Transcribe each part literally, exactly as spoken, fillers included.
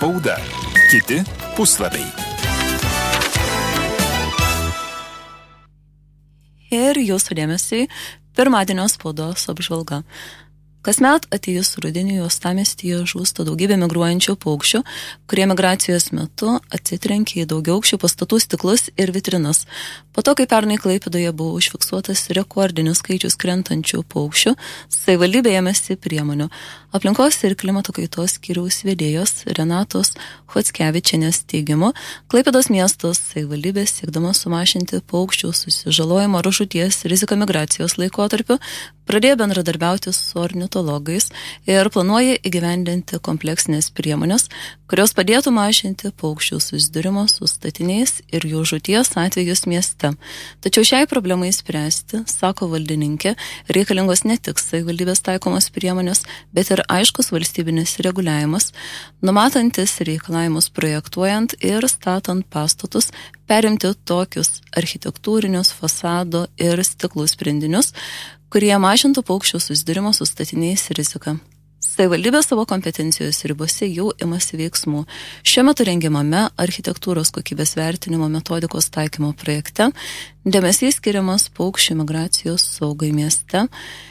Spauda. Kiti puslapiai. Ir jūsų dėmesiui pirmadienio spaudos apžvalga. Kasmet atėjus rudeniui uostamiestyje žūsta daugybė migruojančių paukščių, kurie migracijos metu atsitrenkia į daugiaaukščių pastatų stiklus ir vitrinas. Po to, kai pernai Klaipėdoje buvo užfiksuotas rekordinis skaičius krentančių paukščių, savivaldybė ėmėsi priemonių. Aplinkos ir klimato kaitos skyriaus vedėjos Renatos Chockevičienės teigimu, Klaipėdos miestos savivaldybė siekdama sumažinti paukščių susižalojimo ar žūties riziką migracijos laikotarpiu, pradėjo bendradarbiauti su ornitologais ir planuoja įgyvendinti kompleksinės priemonės, kurios padėtų mažinti paukščių susidūrimo su statiniais ir jų žūties atvejus mieste. Tačiau šiai problemai spręsti, sako valdininkė, reikalingos ne tik savivaldybės taikomos priemonės, bet ir aiškus valstybinis reguliavimas, numatantis reikalavimus projektuojant ir statant pastatus, perimti tokius architektūrinius, fasado ir stiklų sprendinius, kurie mažintų paukščių susidūrimo su statiniais riziką. Savivaldybė savo kompetencijos ribose jau imasi veiksmų. Šiuo metu rengiamame architektūros kokybės vertinimo metodikos taikymo projekte dėmesys skiriamas paukščių migracijos saugai mieste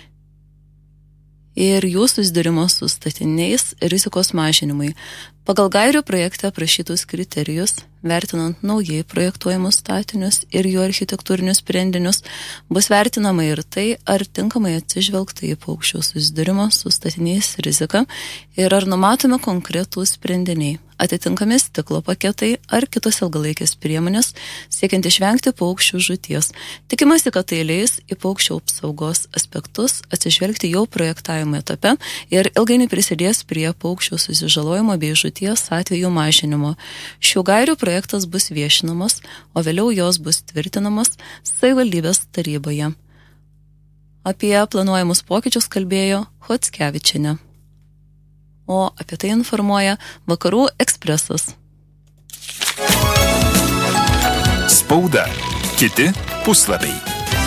ir jų susidūrimo su statiniais rizikos mažinimui. Pagal gairių projekte aprašytus kriterijus, vertinant naujai projektuojamus statinius ir jų architektūrinius sprendinius, bus vertinama ir tai, ar tinkamai atsižvelgta į paukščių susidūrimo su statiniais riziką ir ar numatomi konkretūs sprendiniai, atitinkami stiklo paketai ar kitos ilgalaikės priemonės, siekiant išvengti paukščių žūties. Tikimasi, kad tai leis į paukščių apsaugos aspektus atsižvelgti jau projektavimo etape ir ilgainiui prisidės prie paukščių susižalojimo bei žūties atvejų mažinimo. Šių gairių projektas bus viešinamas, o vėliau jos bus tvirtinamas savivaldybės taryboje. Apie planuojamus pokyčius kalbėjo Chockevičienė. O apie tai informuoja Vakarų ekspresas. Spauda. Kiti puslapiai.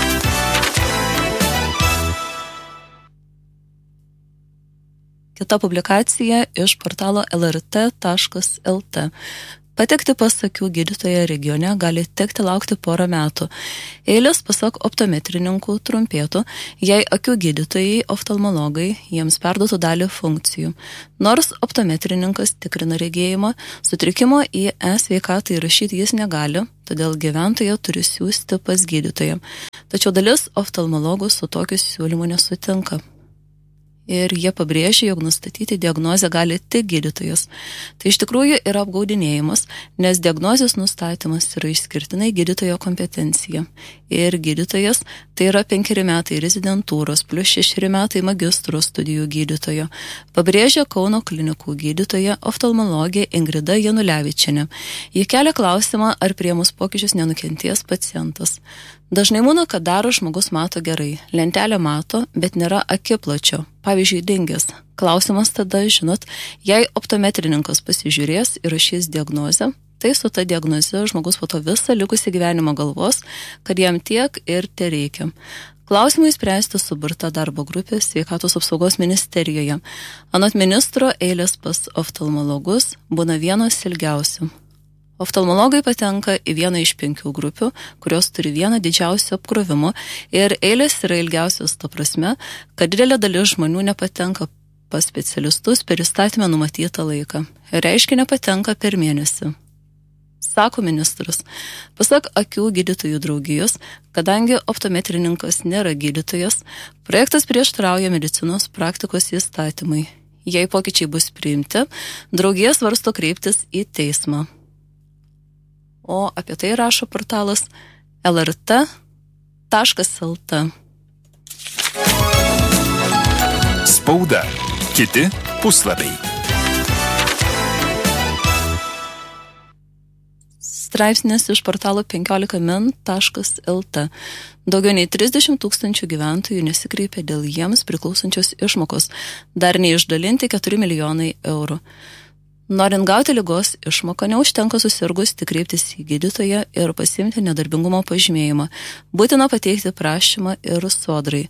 Kita publikacija iš portalo L R T taškas L T. Patekti pas akių gydytoją regione gali tekti laukti porą metų. Eilės pasak optometrininkų trumpėtų, jei akių gydytojai, oftalmologai jiems perduotų dalį funkcijų. Nors optometrininkas tikrina regėjimą, sutrikimo į e-sveikatą įrašyti jis negali, todėl gyventoja turi siųsti pas gydytoją. Tačiau dalis oftalmologų su tokiu siūlymu nesutinka. Ir jie pabrėžia, jog nustatyti diagnozę gali tik gydytojas. Tai iš tikrųjų yra apgaudinėjimas, nes diagnozės nustatymas yra išskirtinai gydytojo kompetencija. Ir gydytojas tai yra penkeri metai rezidentūros plus šešeri metai magistro studijų gydytojo. Pabrėžia Kauno klinikų gydytoja oftalmologė Ingrida Janulevičienė. Ji kelia klausimą, ar priėmus pokyčius nenukentės pacientas. Dažnai būna, kad daro žmogus mato gerai, lentelę mato, bet nėra akipločio, pavyzdžiui, dingęs. Klausimas tada, žinot, jei optometrininkas pasižiūrės ir rašys diagnozę, tai su ta diagnoze žmogus po to visą likusį gyvenimą galvos, kad jam tiek ir te reikia. Klausimai spręsti suburta darbo grupė Sveikatos apsaugos ministerijoje. Anot ministro, eilės pas oftalmologus būna vienos ilgiausių. Oftalmologai patenka į vieną iš penkių grupių, kurios turi vieną didžiausių apkrovimų ir eilės yra ilgiausios ta prasme, kad didelė dalis žmonių nepatenka pas specialistus per įstatymę numatytą laiką. Reiškia nepatenka per mėnesį. Sako ministras, pasak akių gydytojų draugijos, kadangi optometrininkas nėra gydytojas, projektas prieštarauja medicinos praktikos įstatymai. Jei pokyčiai bus priimti, draugija svarsto kreiptis į teismą. O apie tai rašo portalas L R T taškas L T. Spauda. Kiti puslapiai. Straipsnis iš portalo penkiolika min taškas L T. Daugiau nei trisdešimt tūkstančių gyventojų nesikreipė dėl jiems priklausančios išmokos, dar neišdalinti keturi milijonai eurų. Norint gauti ligos išmoką, neužtenka susirgus tik kreiptis į gydytoją ir pasiimti nedarbingumo pažymėjimą. Būtina pateikti prašymą ir sodrai.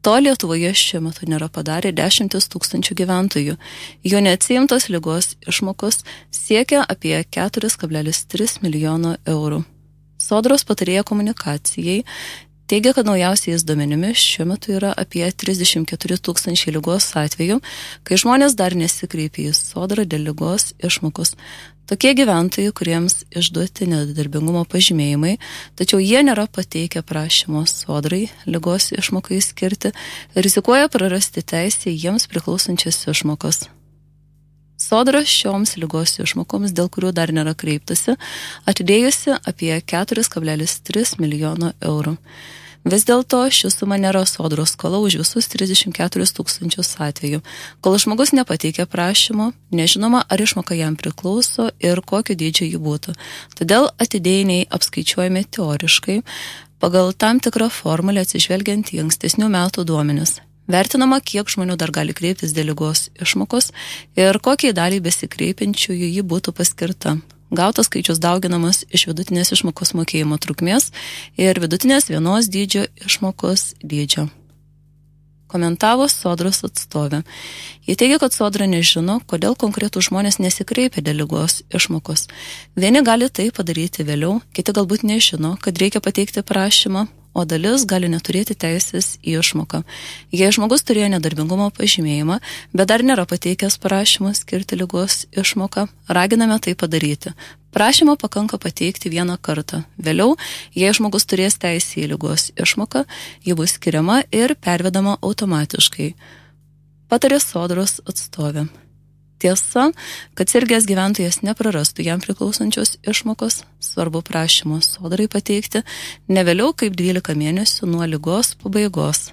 To Lietuvoje šiuo metu nėra padarę dešimtis tūkstančių gyventojų. Jo neatsiimtos ligos išmokos siekia apie keturi kablelis trys milijono eurų. Sodros patarėja komunikacijai teigia, kad naujausiais duomenimis šiuo metu yra apie trisdešimt keturi tūkstančiai ligos atvejų, kai žmonės dar nesikreipia į sodrą dėl ligos išmokos. Tokie gyventojai, kuriems išduoti nedarbingumo pažymėjimai, tačiau jie nėra pateikę prašymo sodrai ligos išmokai skirti, rizikuoja prarasti teisę jiems priklausančias išmokas. Sodra šioms ligos išmokoms, dėl kurių dar nėra kreiptasi, atidėjusi apie keturi kablelis trys milijono eurų. Vis dėlto ši suma nėra sodros skola už visus trisdešimt keturis tūkstančius atvejų. Kol žmogus nepateikė prašymo, nežinoma, ar išmoka jam priklauso ir kokio dydžio jį būtų. Todėl atidėjiniai apskaičiuojami teoriškai pagal tam tikrą formulę atsižvelgiant į ankstesnių metų duomenis. Vertinama, kiek žmonių dar gali kreiptis dėl ligos išmokos ir kokiai daliai besikreipiančiųjų ji būtų paskirta. Gautas skaičius dauginamas iš vidutinės išmokos mokėjimo trukmės ir vidutinės vienos dydžio išmokos dydžio. Komentavo sodros atstovė. Jie teigia, kad sodra nežino, kodėl konkretų žmonės nesikreipia dėl ligos išmokos. Vieni gali tai padaryti vėliau, kiti galbūt nežino, kad reikia pateikti prašymą, o dalis gali neturėti teisės į išmoką. Jei žmogus turėjo nedarbingumo pažymėjimą, bet dar nėra pateikęs prašymą skirti ligos išmoką, raginame tai padaryti. Prašymą pakanka pateikti vieną kartą. Vėliau, jei žmogus turės teisę į ligos išmoką, ji bus skiriama ir pervedama automatiškai. Patarė sodros atstovė. Tiesa, kad sirgęs gyventojas neprarastų jam priklausančios išmokos, svarbu prašymo sodrai pateikti ne vėliau kaip dvylika mėnesių nuo ligos pabaigos.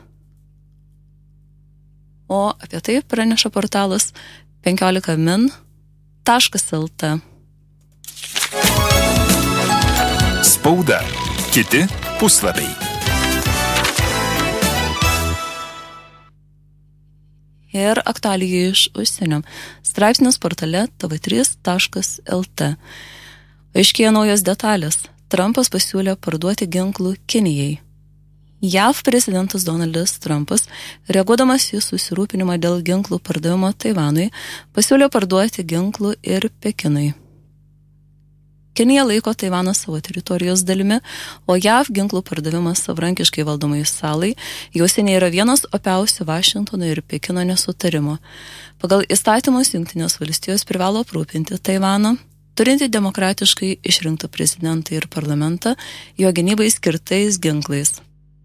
O apie tai praneša portalas penkiolika min taškas lt. Spauda. Kiti puslapiai. Ir aktualijų iš užsienio. Straipsnis portale t v trys taškas lt. Aiškėja naujos detalės. Trumpas pasiūlė parduoti ginklų Kinijai. J A V prezidentas Donaldas Trumpas, reaguodamas į susirūpinimą dėl ginklų pardavimo Taivanui, pasiūlė parduoti ginklų ir Pekinui. Kinija laiko Taivaną savo teritorijos dalimi, o J A V ginklų pardavimas savarankiškai valdomai salai jau seniai yra vienas opiausių Vašingtono ir Pekino nesutarimo. Pagal įstatymus Jungtinės valstijos privalo aprūpinti Taivaną, turinti demokratiškai išrinktą prezidentą ir parlamentą, jo gynybai skirtais ginklais.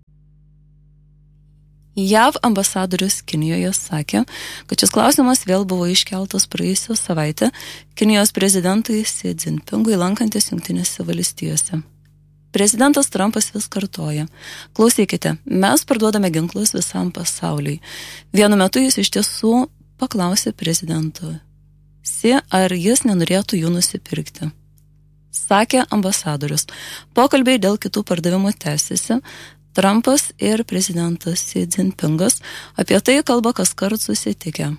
J A V ambasadorius Kinijoje sakė, kad šis klausimas vėl buvo iškeltas praėjusią savaitę Kinijos prezidentui Xi Jinpingui lankantis Jungtinėse valstijose. Prezidentas Trumpas vis kartoja: klausykite, mes parduodame ginklus visam pasauliui. Vienu metu jis iš tiesų paklausė prezidento Xi, ar jis nenorėtų jų nusipirkti. Sakė ambasadorius. Pokalbiai dėl kitų pardavimų tęsiasi. Trumpas ir prezidentas Xi Jinpingas apie tai kalba kaskart susitikę.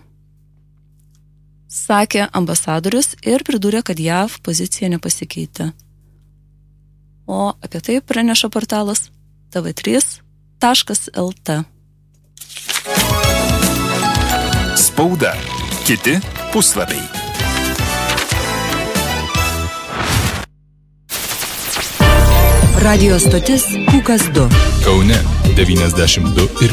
Sakė ambasadorius ir pridūrė, kad J A V pozicija nepasikeitė. O apie tai praneša portalas t v trys taškas lt. Spauda. Kiti puslapiai. Radio stotis Pūkas du. Kaune devyniasdešimt du ir